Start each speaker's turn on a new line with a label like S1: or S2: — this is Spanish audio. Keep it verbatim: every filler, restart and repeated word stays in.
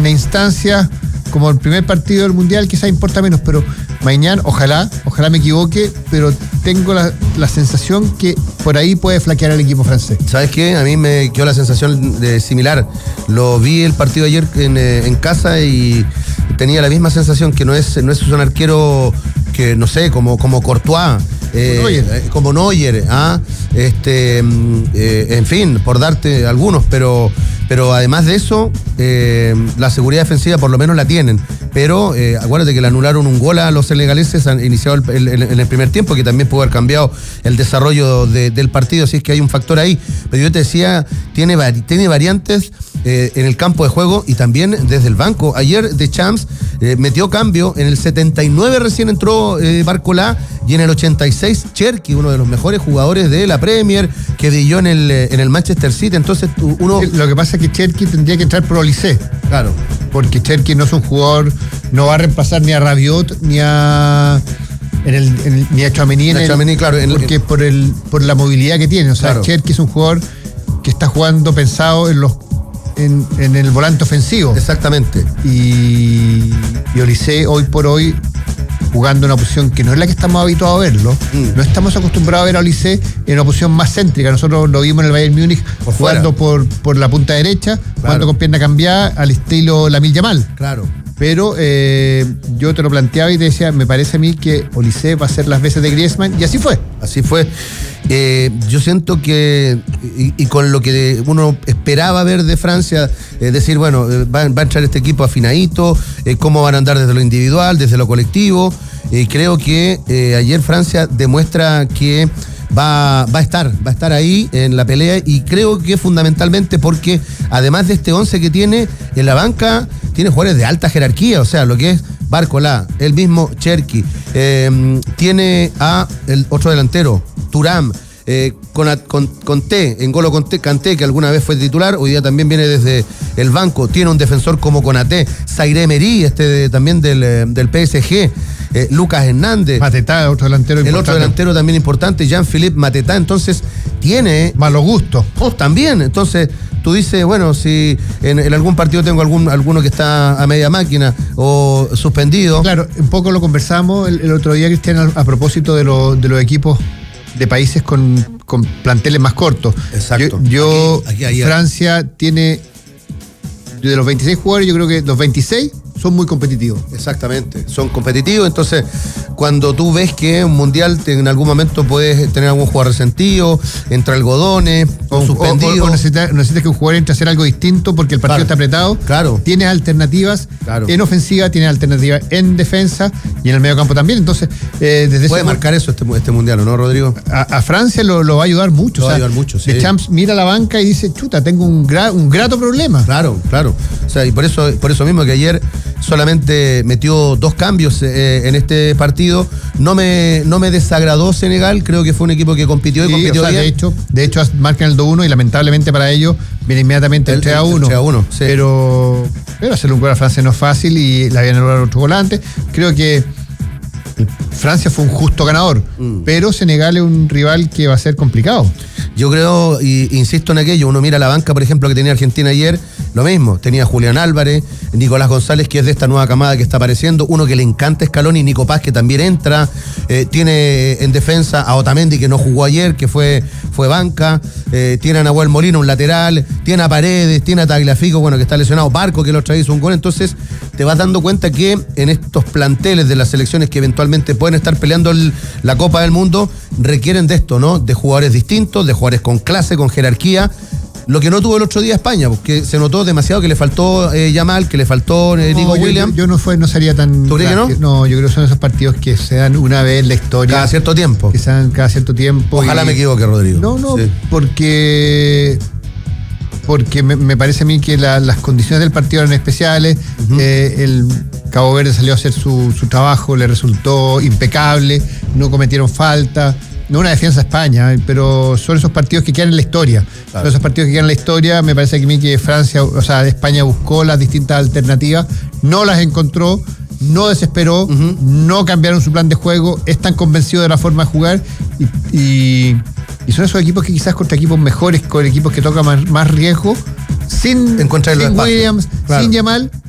S1: la instancia como el primer partido del Mundial quizás importa menos, pero mañana, ojalá, ojalá me equivoque, pero tengo la, la sensación que por ahí puede flaquear el equipo francés.
S2: ¿Sabes qué? A mí me quedó la sensación de similar. Lo vi el partido ayer en, en casa y tenía la misma sensación, que no es, no es un arquero que, no sé, como, como Courtois, eh, Neuer. como Neuer, ¿ah? este, eh, en fin, por darte algunos, pero... Pero además de eso, eh, la seguridad defensiva por lo menos la tienen. Pero eh, acuérdate que le anularon un gol a los senegaleses han iniciado el, el, el, en el primer tiempo, que también pudo haber cambiado el desarrollo de, del partido, así es que hay un factor ahí. Pero yo te decía, tiene, tiene variantes eh, en el campo de juego y también desde el banco. Ayer Deschamps eh, metió cambio, en el setenta y nueve recién entró eh, Barcolá y en el ochenta y seis Cherki, uno de los mejores jugadores de la Premier, que brilló en el, en el Manchester City. Entonces uno...
S1: Lo que pasa es que Cherki tendría que entrar por Olise.
S2: Claro.
S1: Porque Cherki no es un jugador, no va a reemplazar ni a Rabiot ni a en el, en el, ni a Tchouaméni,
S2: Tchouaméni, claro, en
S1: porque
S2: el,
S1: por el por la movilidad que tiene. O sea, claro. Cherki es un jugador que está jugando pensado en los en, en el volante ofensivo.
S2: Exactamente.
S1: Y, y Olise hoy por hoy jugando en una posición que no es la que estamos habituados a verlo. Mm. No estamos acostumbrados a ver a Olise en una posición más céntrica. Nosotros lo vimos en el Bayern Múnich por jugando por, por la punta derecha, claro. jugando con pierna cambiada al estilo Lamine Yamal.
S2: Claro.
S1: Pero eh, yo te lo planteaba y te decía, me parece a mí que Olise va a hacer las veces de Griezmann, y así fue.
S2: Así fue. Eh, yo siento que, y, y con lo que uno esperaba ver de Francia, eh, decir, bueno, va, va a entrar este equipo afinadito, eh, cómo van a andar desde lo individual, desde lo colectivo. Eh, creo que eh, ayer Francia demuestra que va, va a estar, va a estar ahí en la pelea, y creo que fundamentalmente porque además de este once que tiene en la banca, tiene jugadores de alta jerarquía, o sea, lo que es Barcolá, el mismo Cherki, eh, tiene a el otro delantero, Thuram, eh, con, con, con T, en Golo Kanté, Kanté, que alguna vez fue titular, hoy día también viene desde el banco, tiene un defensor como Konaté, Zaire Emery, este de, también del, del P S G, eh, Lucas Hernández,
S1: Matetá, otro delantero
S2: el
S1: importante.
S2: otro delantero también importante, Jean-Philippe Matetá, entonces tiene...
S1: Malo gusto.
S2: Oh, también, entonces... Tú dices, bueno, si en, en algún partido tengo algún alguno que está a media máquina o suspendido.
S1: Claro, un poco lo conversamos el, el otro día, Cristian, a, a propósito de, lo, de los equipos de países con, con planteles más cortos.
S2: Exacto.
S1: Yo, yo
S2: aquí, aquí,
S1: Francia tiene, de los veintiséis jugadores, yo creo que los veintiséis son muy competitivos.
S2: Exactamente, son competitivos, entonces cuando tú ves que un mundial te, en algún momento puedes tener algún jugador resentido, entre algodones, o, o suspendido.
S1: O, o necesitas, necesitas que un jugador entre a hacer algo distinto porque el partido
S2: claro,
S1: está apretado.
S2: Claro.
S1: Tienes alternativas claro. en ofensiva, tienes alternativas en defensa y en el medio campo también. Entonces, eh, desde
S2: puede ese marcar eso este, este mundial, ¿o no, Rodrigo?
S1: A, a Francia lo, lo va a ayudar mucho.
S2: Lo
S1: o sea,
S2: va a ayudar mucho, sí.
S1: Deschamps mira la banca y dice, chuta, tengo un, gra, un grato problema.
S2: Claro, claro. O sea, y por eso, por eso mismo que ayer solamente metió dos cambios eh, en este partido. No me, no me desagradó Senegal, creo que fue un equipo que compitió y sí, compitió
S1: o sea,
S2: bien.
S1: De hecho, de hecho marcan el dos uno y lamentablemente para ellos viene inmediatamente el, el tres a uno.
S2: tres a uno, sí.
S1: Pero, pero hacerle un gol a Francia no es fácil y la habían anulado otro volante. Creo que Francia fue un justo ganador, mm. pero Senegal es un rival que va a ser complicado.
S2: Yo creo, y insisto en aquello, uno mira la banca, por ejemplo, que tenía Argentina ayer, lo mismo, tenía Julián Álvarez, Nicolás González, que es de esta nueva camada que está apareciendo, uno que le encanta Scaloni, Nico Paz, que también entra, eh, tiene en defensa a Otamendi, que no jugó ayer, que fue, fue banca, eh, tiene a Nahuel Molina, un lateral, tiene a Paredes, tiene a Tagliafico, bueno, que está lesionado, Barco, que el otro día hizo un gol, entonces te vas dando cuenta que en estos planteles de las selecciones que eventualmente pueden estar peleando el, la Copa del Mundo, requieren de esto, ¿no? De jugadores distintos, de jugadores con clase, con jerarquía. Lo que no tuvo el otro día España, porque se notó demasiado que le faltó eh, Yamal, que le faltó eh, Nico
S1: no,
S2: Williams.
S1: Yo, yo no fue, no sería tan.
S2: ¿Tú crees que no?
S1: No, yo creo que son esos partidos que se dan una vez en la historia.
S2: Cada cierto tiempo.
S1: Que se dan cada cierto tiempo.
S2: Ojalá
S1: y...
S2: me equivoque, Rodrigo.
S1: No, no,
S2: sí.
S1: porque. Porque me, me parece a mí que la, las condiciones del partido eran especiales. Uh-huh. eh, el Cabo Verde salió a hacer su, su trabajo, le resultó impecable, no cometieron falta. No una defensa a España, pero son esos partidos que quedan en la historia. Claro. Son esos partidos que quedan en la historia. Me parece que a mí que Francia, o sea, España buscó las distintas alternativas, no las encontró, no desesperó, uh-huh. no cambiaron su plan de juego, están convencidos de la forma de jugar y, y, y son esos equipos que quizás contra equipos mejores, con equipos que tocan más, más riesgo, sin, sin Williams, claro. sin Yamal,